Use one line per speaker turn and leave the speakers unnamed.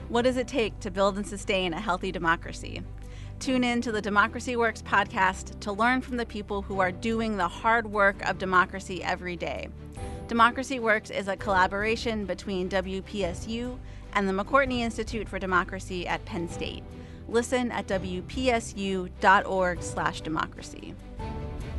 What does it take to build and sustain a healthy democracy? Tune in to the Democracy Works podcast to learn from the people who are doing the hard work of democracy every day. Democracy Works is a collaboration between WPSU and the McCourtney Institute for Democracy at Penn State. Listen at wpsu.org/democracy.